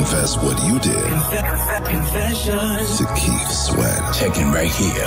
confess what you did to Keith Sweat. Checking right here.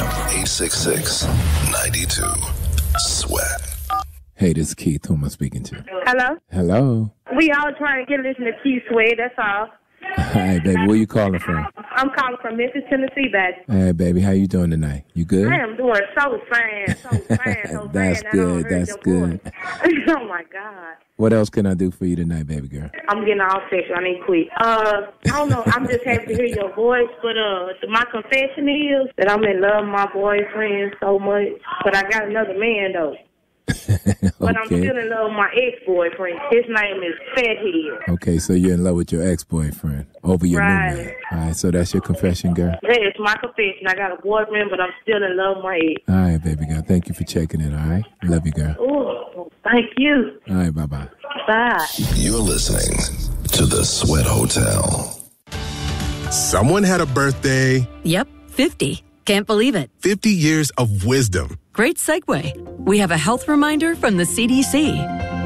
866-92-SWEAT. Hey, this is Keith. Who am I speaking to? Hello? Hello. We all trying to get a listen to Keith Sweat, that's all. Hi, baby. Where you calling from? I'm calling from Memphis, Tennessee, baby. Hey, baby. How you doing tonight? You good? I am doing so fine. That's good. That's good. Oh, my God. What else can I do for you tonight, baby girl? I'm getting all sexual. I need to quit. I don't know. I'm just happy to hear your voice, but my confession is that I'm in love with my boyfriend so much, but I got another man, though. But I'm still in love with my ex-boyfriend. His name is Fathead. Okay, so you're in love with your ex-boyfriend over your new man. All right, so that's your confession, girl? Yeah, it's my confession. I got a boyfriend, but I'm still in love with my ex. All right, baby girl. Thank you for checking in, all right? Love you, girl. Ooh, thank you. All right, bye-bye. Bye. You're listening to The Sweat Hotel. Someone had a birthday. Yep, 50. Can't believe it. 50 years of wisdom. Great segue. We have a health reminder from the CDC.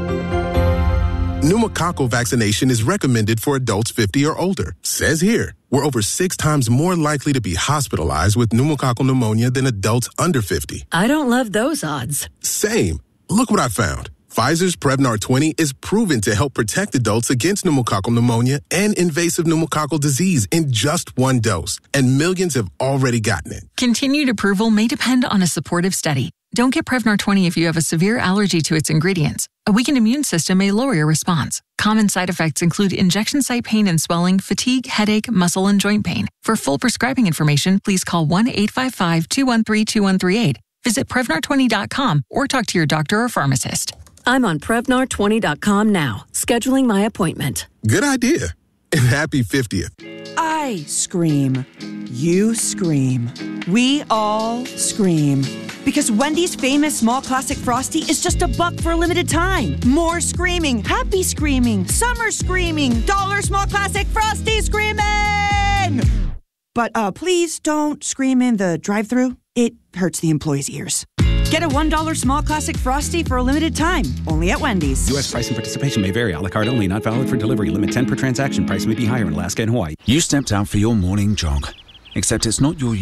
Pneumococcal vaccination is recommended for adults 50 or older. Says here, we're over 6 times more likely to be hospitalized with pneumococcal pneumonia than adults under 50. I don't love those odds. Same. Look what I found. Pfizer's Prevnar 20 is proven to help protect adults against pneumococcal pneumonia and invasive pneumococcal disease in just 1 dose, and millions have already gotten it. Continued approval may depend on a supportive study. Don't get Prevnar 20 if you have a severe allergy to its ingredients. A weakened immune system may lower your response. Common side effects include injection site pain and swelling, fatigue, headache, muscle, and joint pain. For full prescribing information, please call 1-855-213-2138. Visit Prevnar20.com or talk to your doctor or pharmacist. I'm on Prevnar20.com now, scheduling my appointment. Good idea. And happy 50th. I scream. You scream. We all scream. Because Wendy's famous small classic Frosty is just $1 for a limited time. More screaming, happy screaming, summer screaming, dollar small classic Frosty screaming! But please don't scream in the drive-thru. It hurts the employees' ears. Get a $1 small classic Frosty for a limited time, only at Wendy's. U.S. price and participation may vary. A la carte only, not valid for delivery. Limit 10 per transaction. Price may be higher in Alaska and Hawaii. You stepped out for your morning jog, except it's not your